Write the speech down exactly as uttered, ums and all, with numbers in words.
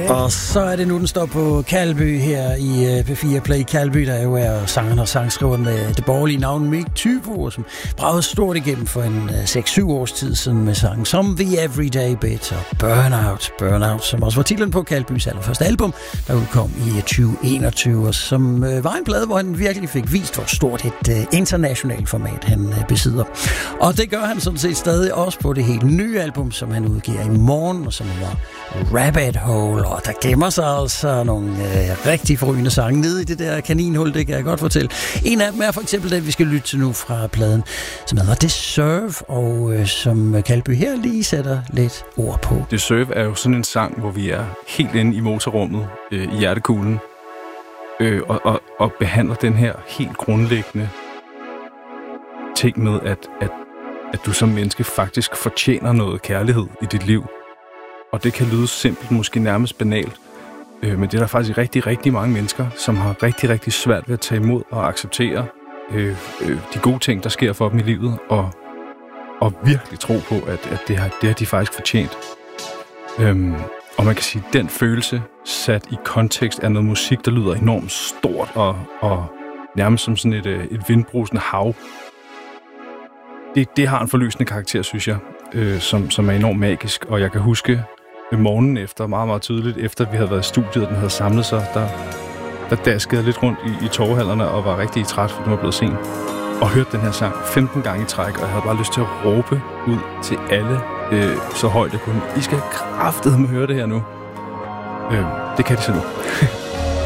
Og så er det nu, den står på Kalby her i P fire Play. Kalby, der jo er sangeren og sangskriver med det borgerlige navn Mik Thybo, som bragede stort igennem for en seks syv års tid siden med sangen som The Everyday Bit og Burnout. Burnout, som også var titlen på Kalbys allerførste album, der udkom i tyve enogtyve, og som var en plade, hvor han virkelig fik vist, hvor stort et internationalt format han besidder. Og det gør han sådan set stadig også på det helt nye album, som han udgiver i morgen, og som var Rabbit Hole, og der gemmer sig altså nogle øh, rigtig forrygende sange nede i det der kaninhul, det kan jeg godt fortælle. En af dem er for eksempel den, vi skal lytte til nu fra pladen, som hedder Deserve, og øh, som Kalby her lige sætter lidt ord på. Deserve er jo sådan en sang, hvor vi er helt inde i motorrummet, øh, i hjertekuglen, øh, og, og, og behandler den her helt grundlæggende ting med, at, at, at du som menneske faktisk fortjener noget kærlighed i dit liv. Og det kan lyde simpelt, måske nærmest banalt, øh, men det er der faktisk rigtig, rigtig mange mennesker, som har rigtig, rigtig svært ved at tage imod og acceptere øh, øh, de gode ting, der sker for dem i livet, og, og virkelig tro på, at, at det, har, det har de faktisk fortjent. Øhm, og man kan sige, at den følelse sat i kontekst af noget musik, der lyder enormt stort og, og nærmest som sådan et, et vindbrusende hav, det, det har en forløsende karakter, synes jeg, øh, som, som er enormt magisk, og jeg kan huske morgenen efter, meget, meget tydeligt, efter vi havde været i studiet, og den havde samlet sig, der, der daskede jeg lidt rundt i, i torvehallerne og var rigtig træt, for den var blevet sent. Og hørte den her sang femten gange i træk, og jeg havde bare lyst til at råbe ud til alle, øh, så højt jeg kunne. I skal kraftedeme høre det her nu. Øh, det kan de så nu.